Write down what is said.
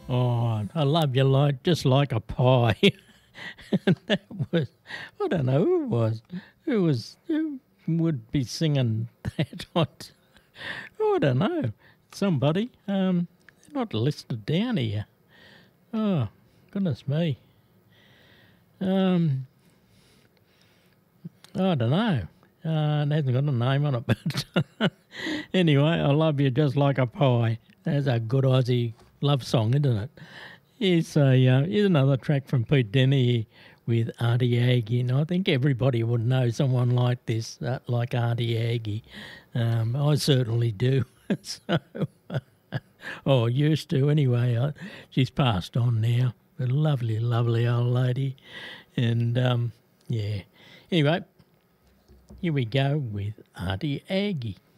Oh, I love you like just like a pie. And that was, I don't know who it was. Who would be singing that? I don't know. Somebody. They're not listed down here. Oh, goodness me. Um, I don't know. It hasn't got a name on it, but anyway, I love you just like a pie. That's a good Aussie love song, isn't it? Here's another track from Pete Denny with Auntie Aggie, and I think everybody would know someone like this, like Auntie Aggie. I certainly do. So, oh, used to anyway. She's passed on now. A lovely, lovely old lady, and yeah. Anyway, here we go with Auntie Aggie.